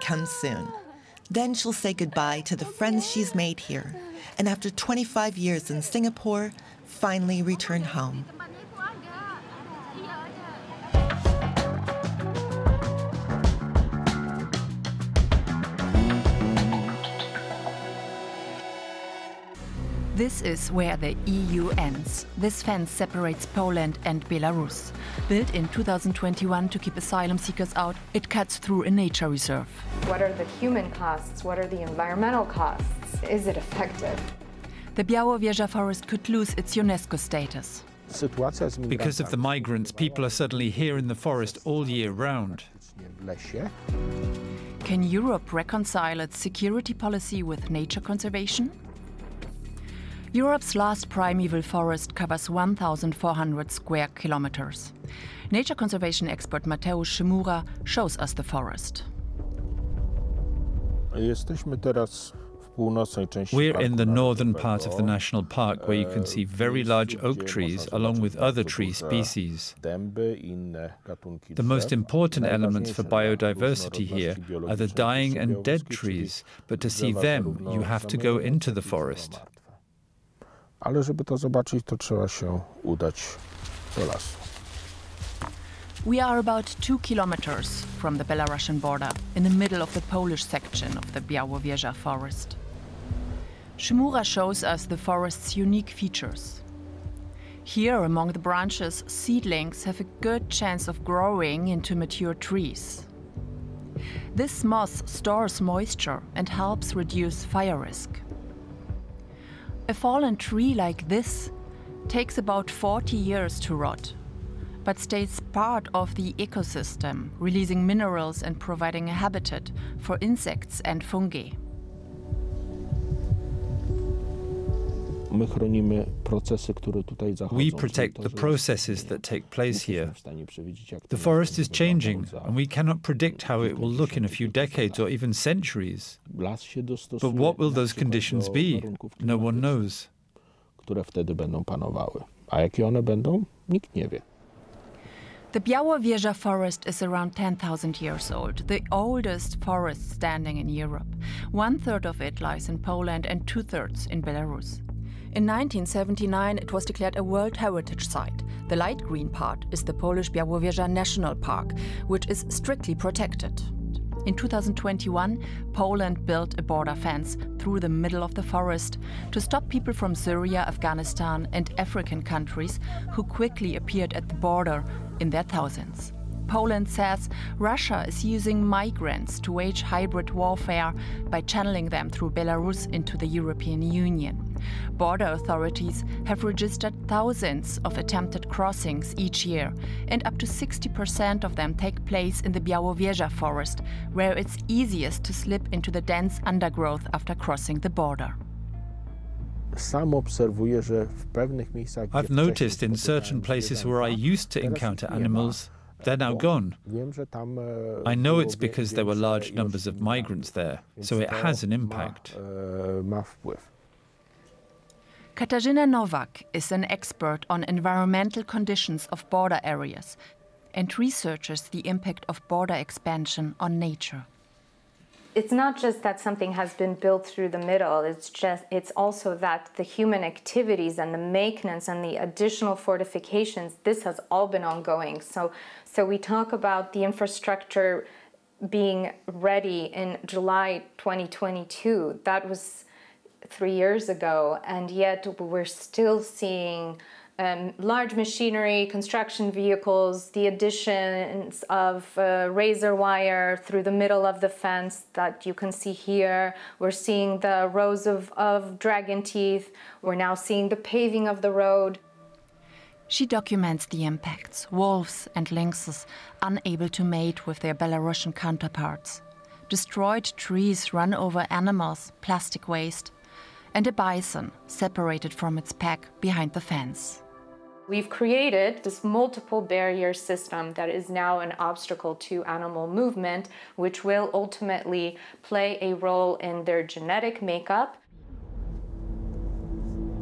come soon. Then she'll say goodbye to the friends she's made here, and after 25 years in Singapore, finally return home. This is where the EU ends. This fence separates Poland and Belarus. Built in 2021 to keep asylum seekers out, it cuts through a nature reserve. What are the human costs? What are the environmental costs? Is it effective? The Białowieża forest could lose its UNESCO status. Because of the migrants, people are suddenly here in the forest all year round. Can Europe reconcile its security policy with nature conservation? Europe's last primeval forest covers 1,400 square kilometers. Nature conservation expert Mateusz Szymura shows us the forest. We're in the northern part of the national park, where you can see very large oak trees along with other tree species. The most important elements for biodiversity here are the dying and dead trees, but to see them, you have to go into the forest. Ale żeby to zobaczyć, to trzeba się udać do lasu. We are about 2 kilometers from the Belarusian border, in the middle of the Polish section of the Białowieża forest. Szymura shows us the forest's unique features. Here, among the branches, seedlings have a good chance of growing into mature trees. This moss stores moisture and helps reduce fire risk. A fallen tree like this takes about 40 years to rot, but stays part of the ecosystem, releasing minerals and providing a habitat for insects and fungi. We protect the processes that take place here. The forest is changing, and we cannot predict how it will look in a few decades or even centuries. But what will those conditions be? No one knows. The Białowieża forest is around 10,000 years old, the oldest forest standing in Europe. 1/3 of it lies in Poland and 2/3 in Belarus. In 1979, it was declared a World Heritage Site. The light green part is the Polish Białowieża National Park, which is strictly protected. In 2021, Poland built a border fence through the middle of the forest to stop people from Syria, Afghanistan, and African countries who quickly appeared at the border in their thousands. Poland says Russia is using migrants to wage hybrid warfare by channeling them through Belarus into the European Union. Border authorities have registered thousands of attempted crossings each year, and up to 60% of them take place in the Białowieża forest, where it's easiest to slip into the dense undergrowth after crossing the border. I've noticed in certain places where I used to encounter animals, they're now gone. I know it's because there were large numbers of migrants there, so it has an impact. Katarzyna Nowak is an expert on environmental conditions of border areas and researches the impact of border expansion on nature. It's not just that something has been built through the middle, it's also that the human activities and the maintenance and the additional fortifications, this has all been ongoing. So we talk about the infrastructure being ready in July 2022. That was 3 years ago, and yet we're still seeing large machinery, construction vehicles, the additions of razor wire through the middle of the fence that you can see here. We're seeing the rows of dragon teeth. We're now seeing the paving of the road. She documents the impacts: wolves and lynxes unable to mate with their Belarusian counterparts, destroyed trees run over animals, plastic waste, and a bison separated from its pack behind the fence. We've created this multiple barrier system that is now an obstacle to animal movement, which will ultimately play a role in their genetic makeup.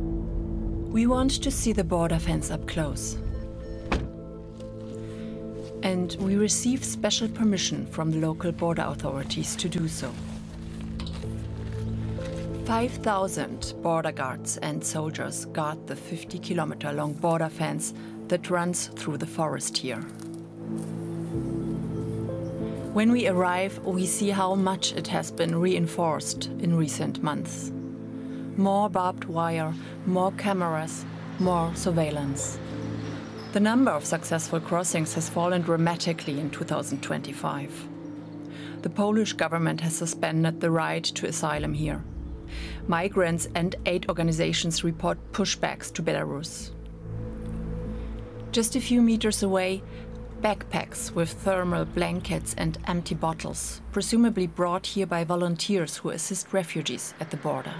We want to see the border fence up close. And we receive special permission from the local border authorities to do so. 5,000 border guards and soldiers guard the 50-kilometer-long border fence that runs through the forest here. When we arrive, we see how much it has been reinforced in recent months. More barbed wire, more cameras, more surveillance. The number of successful crossings has fallen dramatically in 2025. The Polish government has suspended the right to asylum here. Migrants and aid organizations report pushbacks to Belarus. Just a few meters away, backpacks with thermal blankets and empty bottles, presumably brought here by volunteers who assist refugees at the border.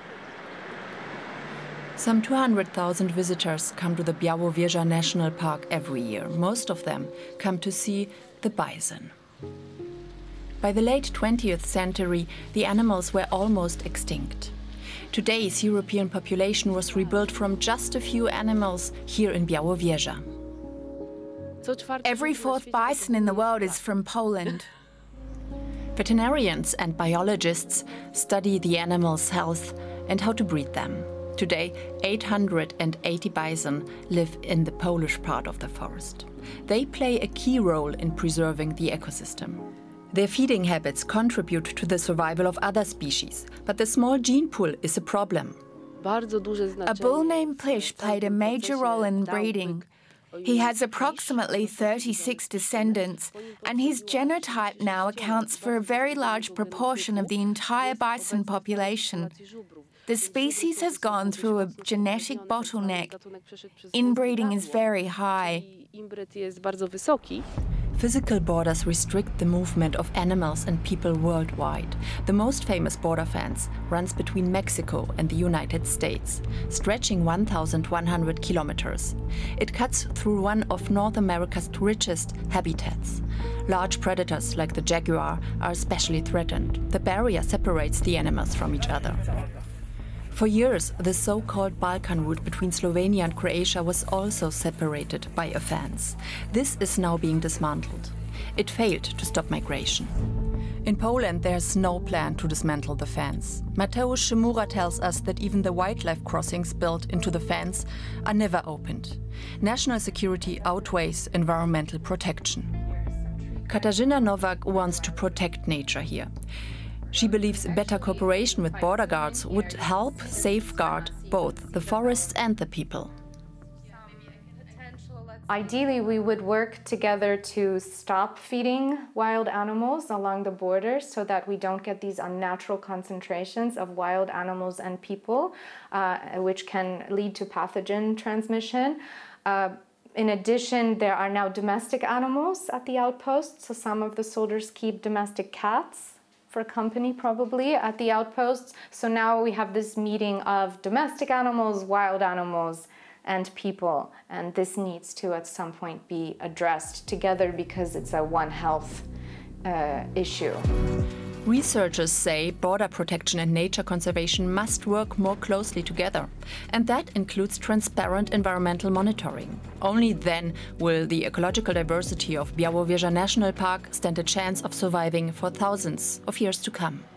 Some 200,000 visitors come to the Białowieża National Park every year. Most of them come to see the bison. By the late 20th century, the animals were almost extinct. Today's European population was rebuilt from just a few animals here in Białowieża. Every fourth bison in the world is from Poland. Veterinarians and biologists study the animals' health and how to breed them. Today, 880 bison live in the Polish part of the forest. They play a key role in preserving the ecosystem. Their feeding habits contribute to the survival of other species, but the small gene pool is a problem. A bull named Plish played a major role in breeding. He has approximately 36 descendants, and his genotype now accounts for a very large proportion of the entire bison population. The species has gone through a genetic bottleneck. Inbreeding is very high. Physical borders restrict the movement of animals and people worldwide. The most famous border fence runs between Mexico and the United States, stretching 1,100 kilometers. It cuts through one of North America's richest habitats. Large predators like the jaguar are especially threatened. The barrier separates the animals from each other. For years, the so-called Balkan route between Slovenia and Croatia was also separated by a fence. This is now being dismantled. It failed to stop migration. In Poland, there's no plan to dismantle the fence. Mateusz Szymura tells us that even the wildlife crossings built into the fence are never opened. National security outweighs environmental protection. Katarzyna Nowak wants to protect nature here. She believes better cooperation with border guards would help safeguard both the forests and the people. Ideally, we would work together to stop feeding wild animals along the border so that we don't get these unnatural concentrations of wild animals and people, which can lead to pathogen transmission. In addition, there are now domestic animals at the outposts, so some of the soldiers keep domestic cats for company probably at the outposts. So now we have this meeting of domestic animals, wild animals, and people. And this needs to at some point be addressed together because it's a One Health issue. Researchers say border protection and nature conservation must work more closely together. And that includes transparent environmental monitoring. Only then will the ecological diversity of Białowieża National Park stand a chance of surviving for thousands of years to come.